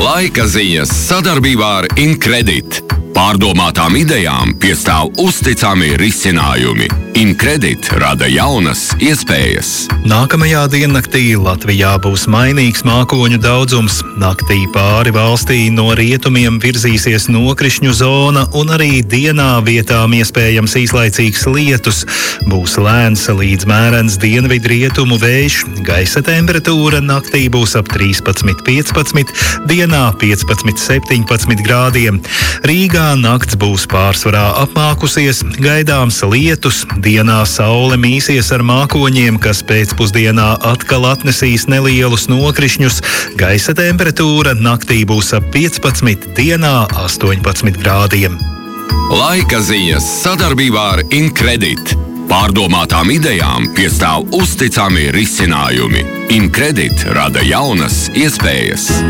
Laika ziņas sadarbībā ar Incredit. Pārdomātām idejām piestāv uzticami risinājumi. Incredit rada jaunas iespējas. Nākamajā diennaktī Latvijā būs mainīgs mākoņu daudzums. Naktī pāri valstī no rietumiem virzīsies nokrišņu zona un arī dienā vietām iespējams īslaicīgs lietus. Būs lēns līdz mērens dienvidrietumu vējš. Gaisa temperatūra naktī būs ap 13–15, dienā 15–17 grādiem. Rīgā nakts būs pārsvarā apmākusies, gaidāms lietus. Dienā saule mīsies ar mākoņiem, kas pēcpusdienā atkal atnesīs nelielus nokrišņus. Gaisa temperatūra naktī būs ap 15, dienā 18 grādiem. Laika ziņas sadarbībā ar Incredit. Pārdomātām idejām piestāv uzticami risinājumi. Incredit rada jaunas iespējas.